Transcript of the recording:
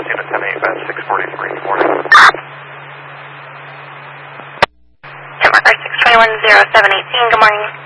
14 at 10-8, that's 643. Good morning. Marker 621-0718, good morning.